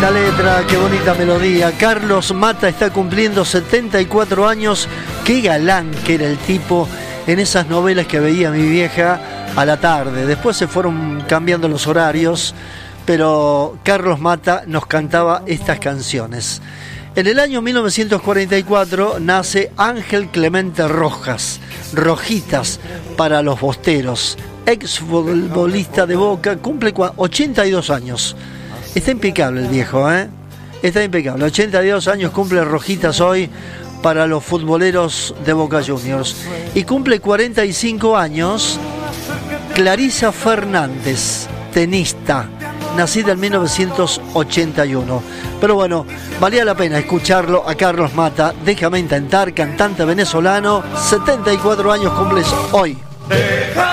bonita letra, qué bonita melodía. Carlos Mata está cumpliendo 74 años. Qué galán que era el tipo en esas novelas que veía mi vieja a la tarde. Después se fueron cambiando los horarios, pero Carlos Mata nos cantaba estas canciones. En el año 1944 nace Ángel Clemente Rojas, Rojitas para los bosteros, exfutbolista de Boca, cumple 82 años. Está impecable el viejo, ¿eh? Está impecable. 82 años cumple Rojitas hoy para los futboleros de Boca Juniors. Y cumple 45 años Clarisa Fernández, tenista, nacida en 1981. Pero bueno, valía la pena escucharlo a Carlos Mata. Déjame intentar, cantante venezolano, 74 años cumples hoy.